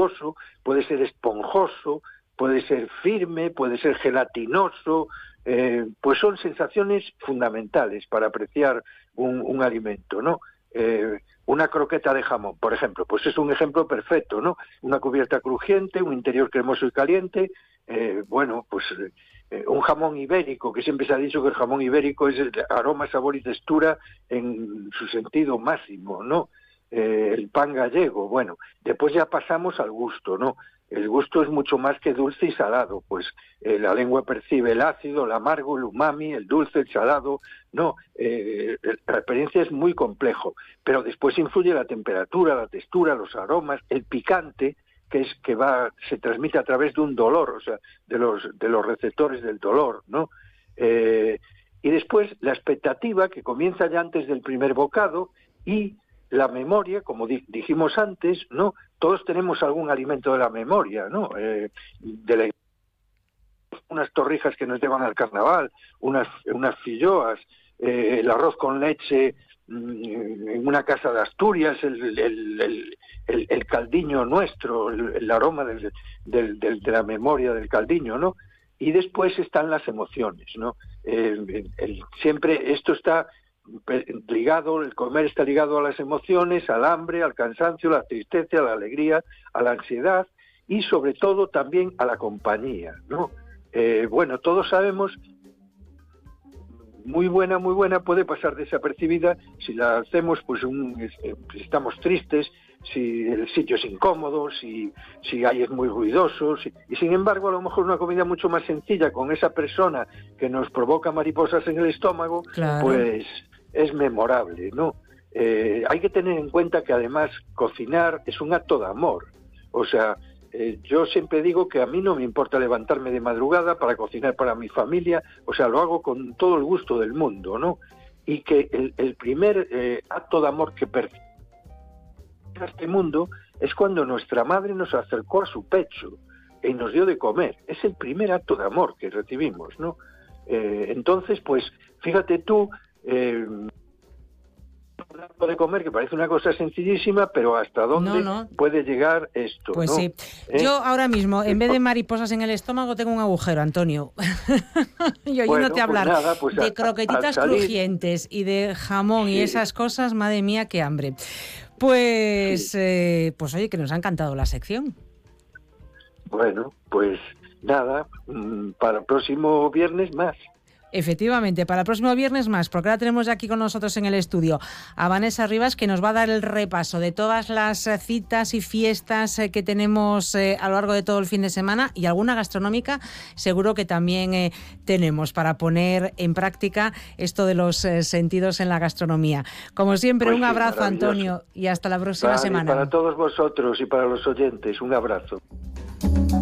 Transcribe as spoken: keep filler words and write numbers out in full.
jugoso, puede ser esponjoso, puede ser firme, puede ser gelatinoso, eh, pues son sensaciones fundamentales para apreciar un, un alimento, ¿no? Eh, una croqueta de jamón, por ejemplo, pues es un ejemplo perfecto, ¿no? Una cubierta crujiente, un interior cremoso y caliente, eh, bueno, pues eh, un jamón ibérico, que siempre se ha dicho que el jamón ibérico es el aroma, sabor y textura en su sentido máximo, ¿no? Eh, el pan gallego, bueno, después ya pasamos al gusto, ¿no? El gusto es mucho más que dulce y salado, pues eh, la lengua percibe el ácido, el amargo, el umami, el dulce, el salado, no, eh, la experiencia es muy complejo, pero después influye la temperatura, la textura, los aromas, el picante, que es que va, se transmite a través de un dolor, o sea, de los, de los receptores del dolor, ¿no? Eh, y después la expectativa, que comienza ya antes del primer bocado, y la memoria, como di- dijimos antes, ¿no? Todos tenemos algún alimento de la memoria, ¿no? Eh, de la, unas torrijas que nos llevan al carnaval, unas, unas filloas, eh, el arroz con leche mmm, en una casa de Asturias, el, el, el, el, el caldiño nuestro, el, el aroma del, del, del, de la memoria del caldiño, ¿no? Y después están las emociones, ¿no? Eh, el, el, siempre esto está ligado, el comer está ligado a las emociones, al hambre, al cansancio, a la tristeza, a la alegría, a la ansiedad y sobre todo también a la compañía, ¿no? Eh, bueno, todos sabemos, muy buena, muy buena puede pasar desapercibida si la hacemos, pues un, eh, si estamos tristes, si el sitio es incómodo, si, si hay es muy ruidoso, si, y sin embargo a lo mejor una comida mucho más sencilla con esa persona que nos provoca mariposas en el estómago, claro, pues es memorable, ¿no? Eh, hay que tener en cuenta que además cocinar es un acto de amor, o sea, eh, yo siempre digo que a mí no me importa levantarme de madrugada para cocinar para mi familia, o sea, lo hago con todo el gusto del mundo, ¿no? Y que el, el primer eh, acto de amor que percibimos en este mundo es cuando nuestra madre nos acercó a su pecho y nos dio de comer. Es el primer acto de amor que recibimos, ¿no? Eh, entonces, pues, fíjate tú, eh, de comer, que parece una cosa sencillísima, pero hasta dónde no, no. puede llegar esto, pues ¿no? sí. ¿Eh? Yo ahora mismo, en vez de mariposas en el estómago, tengo un agujero, Antonio. Yo Bueno, oyéndote hablar pues nada, pues de a, croquetitas salir... crujientes y de jamón sí. y esas cosas, madre mía, qué hambre. Pues, sí. eh, pues oye, que nos ha encantado la sección. Bueno, pues nada, para el próximo viernes más. Efectivamente, para el próximo viernes más, porque ahora tenemos ya aquí con nosotros en el estudio a Vanessa Rivas, que nos va a dar el repaso de todas las citas y fiestas que tenemos eh, a lo largo de todo el fin de semana, y alguna gastronómica seguro que también eh, tenemos para poner en práctica esto de los eh, sentidos en la gastronomía. Como siempre, pues un sí, abrazo, Antonio, y hasta la próxima vale, semana. Para todos vosotros y para los oyentes, un abrazo.